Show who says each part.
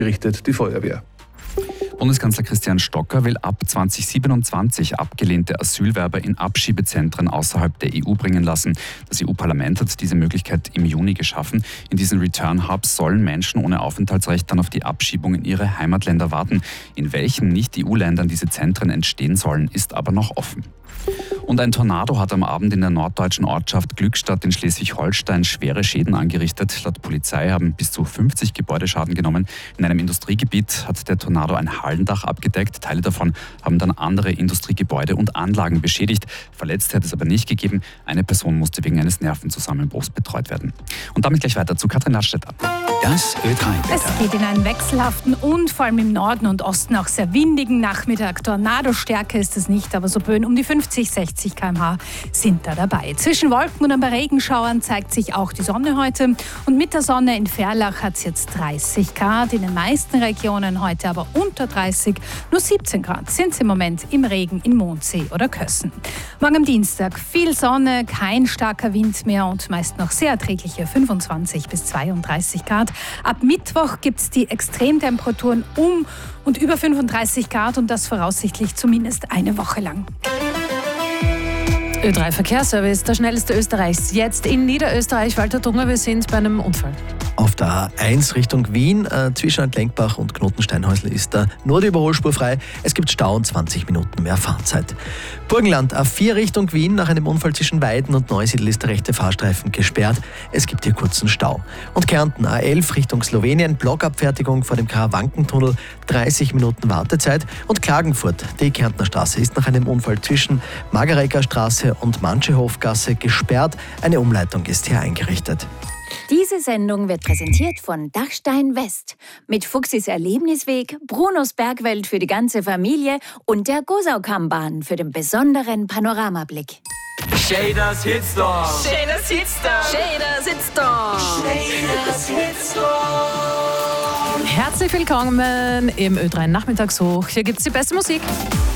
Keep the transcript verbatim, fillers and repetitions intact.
Speaker 1: berichtet die Feuerwehr.
Speaker 2: Bundeskanzler Christian Stocker will ab zwanzig siebenundzwanzig abgelehnte Asylwerber in Abschiebezentren außerhalb der E U bringen lassen. Das E U-Parlament hat diese Möglichkeit im Juni geschaffen. In diesen Return-Hubs sollen Menschen ohne Aufenthaltsrecht dann auf die Abschiebung in ihre Heimatländer warten. In welchen Nicht-E U-Ländern diese Zentren entstehen sollen, ist aber noch offen. Und ein Tornado hat am Abend in der norddeutschen Ortschaft Glückstadt in Schleswig-Holstein schwere Schäden angerichtet. Laut Polizei haben bis zu fünfzig Gebäude Schaden genommen. In einem Industriegebiet hat der Tornado ein Hallendach abgedeckt. Teile davon haben dann andere Industriegebäude und Anlagen beschädigt. Verletzt hat es aber nicht gegeben. Eine Person musste wegen eines Nervenzusammenbruchs betreut werden. Und damit gleich weiter zu Katrin Ladstätter.
Speaker 3: Das Ö drei Wetter.
Speaker 4: Es geht in einen wechselhaften und vor allem im Norden und Osten auch sehr windigen Nachmittag. Tornadostärke ist es nicht, aber so Böen um die fünfzig, sechzig Kilometer pro Stunde sind da dabei. Zwischen Wolken und ein paar Regenschauern zeigt sich auch die Sonne heute. Und mit der Sonne in Ferlach hat es jetzt dreißig Grad. In den meisten Regionen heute aber unter dreißig. Nur siebzehn Grad sind es im Moment im Regen in Mondsee oder Kössen. Morgen am Dienstag viel Sonne, kein starker Wind mehr und meist noch sehr erträgliche fünfundzwanzig bis zweiunddreißig Grad. Ab Mittwoch gibt es die Extremtemperaturen um und über fünfunddreißig Grad und das voraussichtlich zumindest eine Woche lang.
Speaker 5: Ö drei Verkehrsservice, der schnellste Österreichs. Jetzt in Niederösterreich. Walter Dunger, wir sind bei einem Unfall.
Speaker 6: Auf der A eins Richtung Wien, äh, zwischen Lenkbach und Knotensteinhäusl ist da nur die Überholspur frei. Es gibt Stau und zwanzig Minuten mehr Fahrzeit. Burgenland, A vier Richtung Wien, nach einem Unfall zwischen Weiden und Neusiedl ist der rechte Fahrstreifen gesperrt. Es gibt hier kurzen Stau. Und Kärnten, A elf Richtung Slowenien, Blockabfertigung vor dem Karawankentunnel, dreißig Minuten Wartezeit. Und Klagenfurt, die Kärntner Straße ist nach einem Unfall zwischen Margareker Straße und Manschehofgasse gesperrt. Eine Umleitung ist hier eingerichtet.
Speaker 7: Diese Sendung wird präsentiert von Dachstein West mit Fuchsis Erlebnisweg, Brunos Bergwelt für die ganze Familie und der Gosaukammbahn für den besonderen Panoramablick.
Speaker 8: Shaders Hitstorm.
Speaker 5: Shaders Hitstorm. Shaders Hitstorm.
Speaker 8: Shaders Hitstorm.
Speaker 5: Herzlich willkommen im Ö drei Nachmittagshoch. Hier gibt es die beste Musik.